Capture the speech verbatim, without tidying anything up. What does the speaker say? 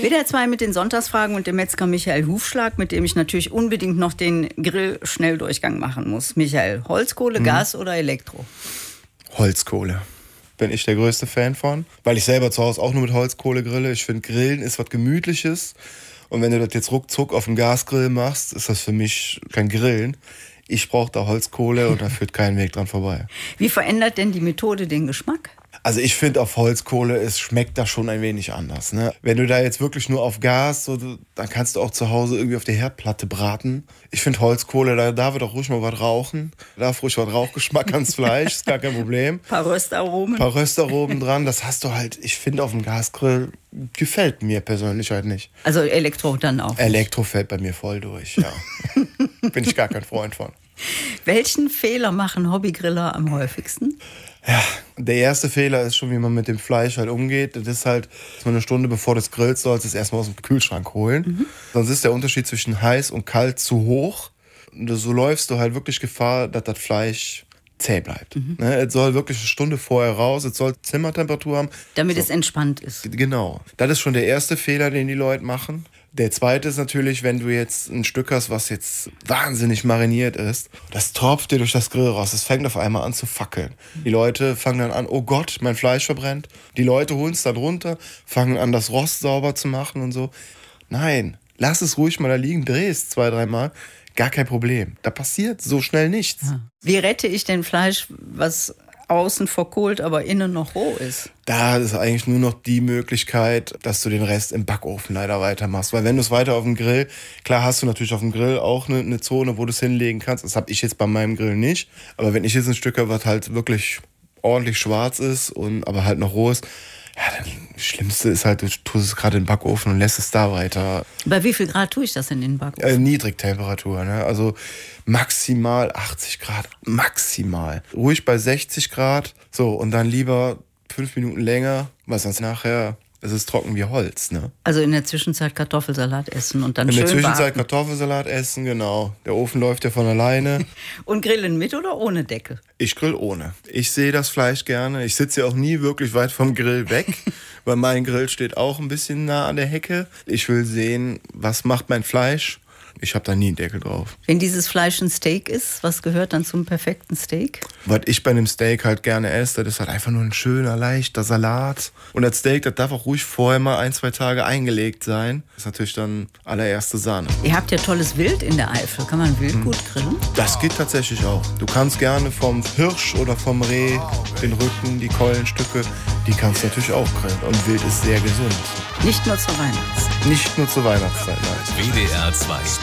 W D R zwei mit den Sonntagsfragen und dem Metzger Michael Hufschlag, mit dem ich natürlich unbedingt noch den Grill-Schnelldurchgang machen muss. Michael, Holzkohle, mhm. Gas oder Elektro? Holzkohle. Bin ich der größte Fan von, weil ich selber zu Hause auch nur mit Holzkohle grille. Ich finde, Grillen ist was Gemütliches. Und wenn du das jetzt ruckzuck auf dem Gasgrill machst, ist das für mich kein Grillen. Ich brauche da Holzkohle und da führt kein Weg dran vorbei. Wie verändert denn die Methode den Geschmack? Also ich finde, auf Holzkohle, es schmeckt da schon ein wenig anders. Ne? Wenn du da jetzt wirklich nur auf Gas, so, dann kannst du auch zu Hause irgendwie auf der Herdplatte braten. Ich finde Holzkohle, da darf doch ruhig mal was rauchen. Da darf ruhig was Rauchgeschmack ans Fleisch, ist gar kein Problem. Ein paar Röstaromen. Ein paar Röstaromen dran, das hast du halt, ich finde auf dem Gasgrill, gefällt mir persönlich halt nicht. Also Elektro dann auch? Elektro fällt bei mir voll durch, ja. Bin ich gar kein Freund von. Welchen Fehler machen Hobbygriller am häufigsten? Ja, der erste Fehler ist schon, wie man mit dem Fleisch halt umgeht. Das ist halt, dass man eine Stunde bevor du es grillst, sollst du es erstmal aus dem Kühlschrank holen. Mhm. Sonst ist der Unterschied zwischen heiß und kalt zu hoch. Und so läufst du halt wirklich Gefahr, dass das Fleisch zäh bleibt. Mhm. Ne, es soll wirklich eine Stunde vorher raus, es soll Zimmertemperatur haben. Damit so. es entspannt ist. Genau. Das ist schon der erste Fehler, den die Leute machen. Der zweite ist natürlich, wenn du jetzt ein Stück hast, was jetzt wahnsinnig mariniert ist, das tropft dir durch das Grill raus, es fängt auf einmal an zu fackeln. Die Leute fangen dann an, oh Gott, mein Fleisch verbrennt. Die Leute holen es dann runter, fangen an, das Rost sauber zu machen und so. Nein, lass es ruhig mal da liegen, dreh es zwei, dreimal, gar kein Problem. Da passiert so schnell nichts. Wie rette ich denn Fleisch, was außen verkohlt, aber innen noch roh ist? Da ist eigentlich nur noch die Möglichkeit, dass du den Rest im Backofen leider weitermachst. Weil wenn du es weiter auf dem Grill, klar hast du natürlich auf dem Grill auch eine, eine Zone, wo du es hinlegen kannst. Das habe ich jetzt bei meinem Grill nicht. Aber wenn ich jetzt ein Stück habe, was halt wirklich ordentlich schwarz ist, und aber halt noch roh ist, ja, das Schlimmste ist halt, du tust es gerade in den Backofen und lässt es da weiter. Bei wie viel Grad tue ich das in den Backofen? Äh, Niedrigtemperatur, ne? Also maximal achtzig Grad, maximal. Ruhig bei sechzig Grad, so, und dann lieber fünf Minuten länger, weil sonst nachher, es ist trocken wie Holz, ne? Also in der Zwischenzeit Kartoffelsalat essen und dann in schön In der Zwischenzeit backen. Kartoffelsalat essen, genau. Der Ofen läuft ja von alleine. Und grillen mit oder ohne Deckel? Ich grill ohne. Ich sehe das Fleisch gerne. Ich sitze ja auch nie wirklich weit vom Grill weg, weil mein Grill steht auch ein bisschen nah an der Hecke. Ich will sehen, was macht mein Fleisch. Ich habe da nie einen Deckel drauf. Wenn dieses Fleisch ein Steak ist, was gehört dann zum perfekten Steak? Was ich bei einem Steak halt gerne esse, das ist halt einfach nur ein schöner, leichter Salat. Und das Steak, das darf auch ruhig vorher mal ein, zwei Tage eingelegt sein. Das ist natürlich dann allererste Sahne. Ihr habt ja tolles Wild in der Eifel. Kann man Wild hm. gut grillen? Das geht tatsächlich auch. Du kannst gerne vom Hirsch oder vom Reh den Rücken, die Keulenstücke, die kannst du natürlich auch grillen. Und Wild ist sehr gesund. Nicht nur zur Weihnachtszeit. Nicht nur zur Weihnachtszeit, nein. W D R zwei